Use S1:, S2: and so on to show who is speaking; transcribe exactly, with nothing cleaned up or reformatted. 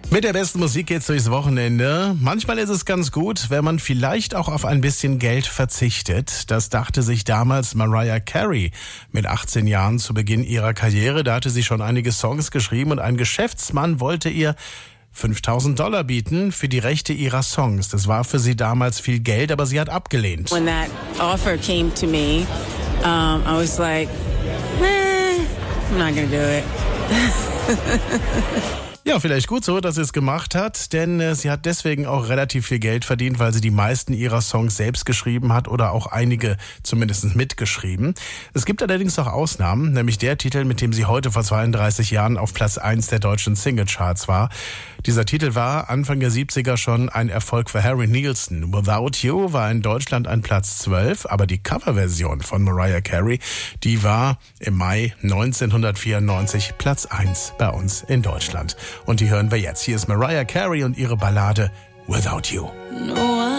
S1: Mit der besten Musik geht's durchs Wochenende. Manchmal ist es ganz gut, wenn man vielleicht auch auf ein bisschen Geld verzichtet. Das dachte sich damals Mariah Carey mit achtzehn Jahren zu Beginn ihrer Karriere. Da hatte sie schon einige Songs geschrieben und ein Geschäftsmann wollte ihr fünftausend Dollar bieten für die Rechte ihrer Songs. Das war für sie damals viel Geld, aber sie hat abgelehnt.
S2: When that offer came to me, um, I was like, eh, I'm not gonna do it.
S1: Ja, vielleicht gut so, dass sie es gemacht hat, denn äh, sie hat deswegen auch relativ viel Geld verdient, weil sie die meisten ihrer Songs selbst geschrieben hat oder auch einige zumindest mitgeschrieben. Es gibt allerdings auch Ausnahmen, nämlich der Titel, mit dem sie heute vor zweiunddreißig Jahren auf Platz eins der deutschen Singlecharts war. Dieser Titel war Anfang der siebziger schon ein Erfolg für Harry Nilsson. Without You war in Deutschland ein Platz zwölf, aber die Coverversion von Mariah Carey, die war im Mai neunzehnhundertvierundneunzig Platz eins bei uns in Deutschland. Und die hören wir jetzt. Hier ist Mariah Carey und ihre Ballade Without You.
S2: No,